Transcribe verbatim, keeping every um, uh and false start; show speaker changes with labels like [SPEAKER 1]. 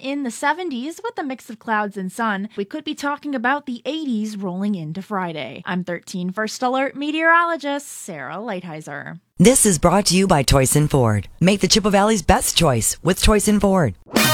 [SPEAKER 1] in the seventies with a mix of clouds and sun. We could be talking about the eighties rolling into Friday. I'm thirteen First Alert meteorologist Sarah Lighthizer.
[SPEAKER 2] This is brought to you by Toyson Ford. Make the Chippewa Valley's best choice with Toyson Ford.